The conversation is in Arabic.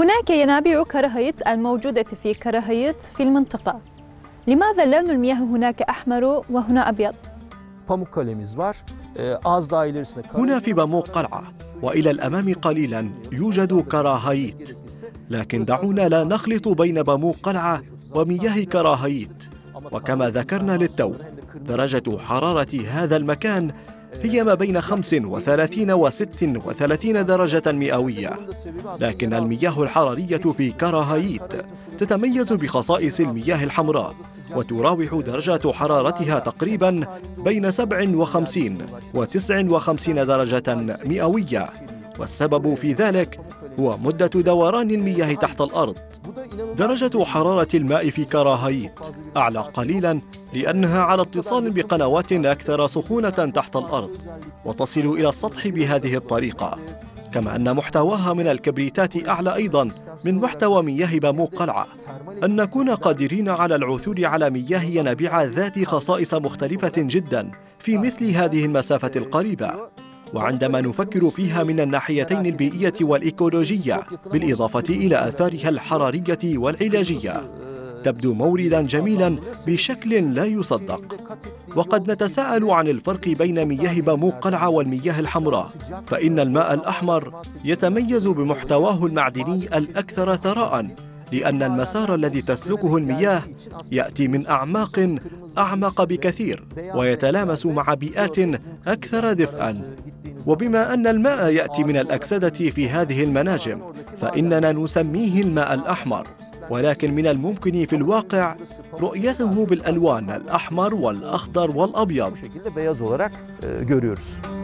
هناك ينابيع كراهيت الموجودة في كراهيت في المنطقة. لماذا لون المياه هناك أحمر وهنا أبيض؟ هنا في باموق قلعة وإلى الأمام قليلا يوجد كراهيت، لكن دعونا لا نخلط بين باموق قلعة ومياه كراهيت. وكما ذكرنا للتو، درجة حرارة هذا المكان هي ما بين 35 و 36 درجة مئوية، لكن المياه الحرارية في كراهيت تتميز بخصائص المياه الحمراء، وتراوح درجة حرارتها تقريبا بين 57 و 59 درجة مئوية، والسبب في ذلك هو مدة دوران المياه تحت الأرض. درجة حرارة الماء في كراهيت أعلى قليلاً لأنها على اتصال بقنوات أكثر سخونة تحت الأرض وتصل إلى السطح بهذه الطريقة، كما أن محتواها من الكبريتات أعلى أيضاً من محتوى مياه باموق قلعة. أن نكون قادرين على العثور على مياه ينابيع ذات خصائص مختلفة جداً في مثل هذه المسافة القريبة، وعندما نفكر فيها من الناحيتين البيئية والإيكولوجية بالإضافة إلى آثارها الحرارية والعلاجية، تبدو مورداً جميلاً بشكل لا يصدق. وقد نتساءل عن الفرق بين مياه باموق قلعة والمياه الحمراء، فإن الماء الأحمر يتميز بمحتواه المعدني الأكثر ثراء، لأن المسار الذي تسلكه المياه يأتي من أعمق بكثير ويتلامس مع بيئات أكثر دفئاً. وبما أن الماء يأتي من الأكسدة في هذه المناجم، فإننا نسميه الماء الأحمر، ولكن من الممكن في الواقع رؤيته بالألوان الأحمر والأخضر والأبيض.